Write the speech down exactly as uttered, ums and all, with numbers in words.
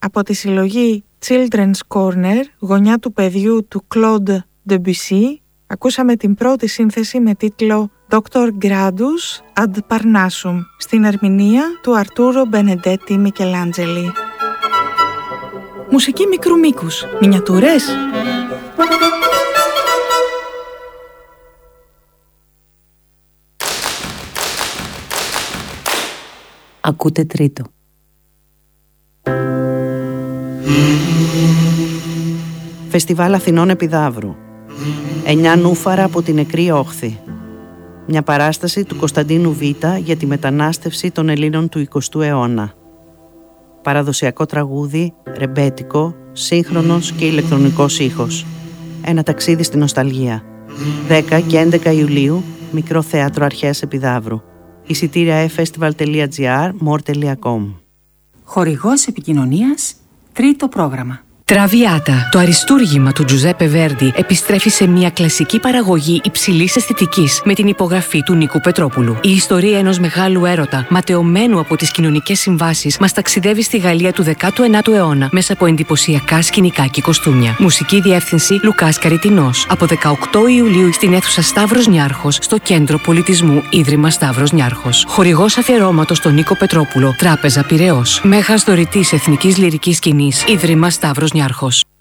Από τη συλλογή Children's Corner, γωνιά του παιδιού του Claude Debussy, ακούσαμε την πρώτη σύνθεση με τίτλο Doctor Gradus ad Parnassum, στην ερμηνεία του Αρτούρο Μπενεντέτη Μικελάντζελη. Μουσική μικρού μήκους, μινιατούρες. Ακούτε τρίτο. Φεστιβάλ Αθηνών Επιδαύρου. Εννιά νούφαρα από την νεκρή όχθη. Μια παράσταση του Κωνσταντίνου Β για τη μετανάστευση των Ελλήνων του εικοστού αιώνα. Παραδοσιακό τραγούδι, ρεμπέτικο, σύγχρονος και ηλεκτρονικός ήχος. Ένα ταξίδι στην νοσταλγία. δέκα και έντεκα Ιουλίου, Μικρό Θέατρο Αρχαίας Επιδαύρου. Εισιτήρια e-festival τελεία gr, more τελεία com. Χορηγός επικοινωνίας, τρίτο πρόγραμμα. Τραβιάτα, το αριστούργημα του Τζουζέπε Βέρντι, επιστρέφει σε μια κλασική παραγωγή υψηλής αισθητικής με την υπογραφή του Νίκου Πετρόπουλου. Η ιστορία ενός μεγάλου έρωτα, ματαιωμένου από τις κοινωνικές συμβάσεις, μας ταξιδεύει στη Γαλλία του δέκατου ενάτου αιώνα μέσα από εντυπωσιακά σκηνικά και κοστούμια. Μουσική διεύθυνση Λουκάς Καριτινός. Από δεκαοκτώ Ιουλίου στην αίθουσα Σταύρος Νιάρχος, στο Κέντρο Πολιτισμού Ίδρυμα Σταύρος Νιάρχος. Χορηγός αφιερώματος στον Νίκο Πετρόπουλο, Τράπεζα Πειραιώς. Μέγας δωρητής εθνικής λυρικής σκηνής, Ίδρυμα Σταύρος Νιάρχος.